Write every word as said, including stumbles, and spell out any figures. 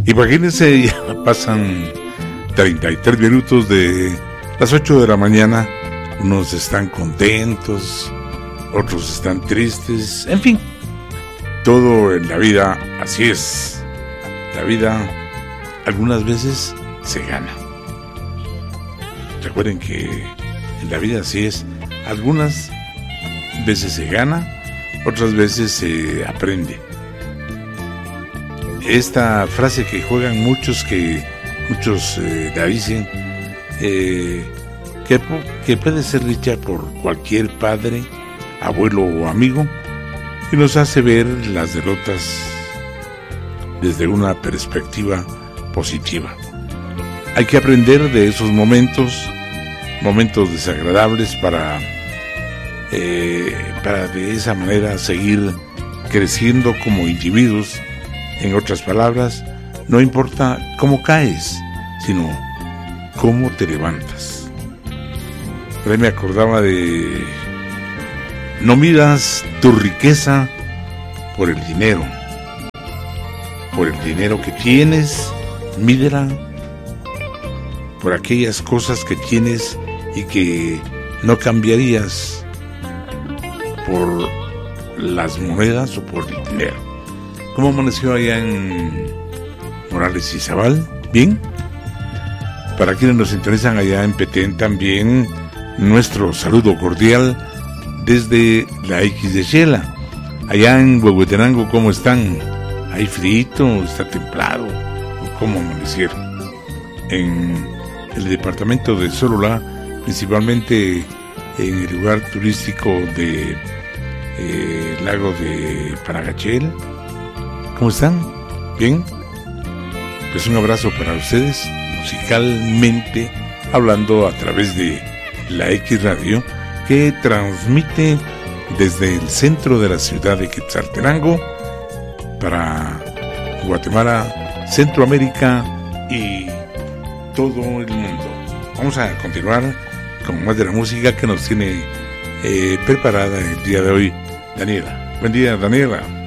Imagínense, ya pasan treinta y tres minutos de las ocho de la mañana. Unos están contentos, otros están tristes, en fin, todo en la vida así es. La vida algunas veces se gana. Recuerden que en la vida así es. Algunas veces se gana, otras veces se aprende. Esta frase que juegan muchos, que muchos eh, la dicen, eh, que, que puede ser dicha por cualquier padre, abuelo o amigo, y nos hace ver las derrotas desde una perspectiva positiva. Hay que aprender de esos momentos, momentos desagradables para, eh, para de esa manera seguir creciendo como individuos. En otras palabras, no importa cómo caes, sino cómo te levantas. Por ahí me acordaba de: no midas tu riqueza por el dinero, por el dinero que tienes, mídela por aquellas cosas que tienes y que no cambiarías por las monedas o por el dinero. ¿Cómo amaneció allá en Morales y Zabal? ¿Bien? Para quienes nos interesan allá en Petén también, nuestro saludo cordial desde la X de Xela. Allá en Huehuetenango, ¿cómo están? ¿Hay frío? ¿Está templado? ¿Cómo amanecieron? En el departamento de Sololá, principalmente en el lugar turístico de eh, Lago de Panagachel. ¿Cómo están? ¿Bien? Pues un abrazo para ustedes, musicalmente hablando, a través de la X Radio, que transmite desde el centro de la ciudad de Quetzaltenango para Guatemala, Centroamérica y todo el mundo. Vamos a continuar con más de la música que nos tiene eh, preparada el día de hoy Daniela. Buen día, Daniela.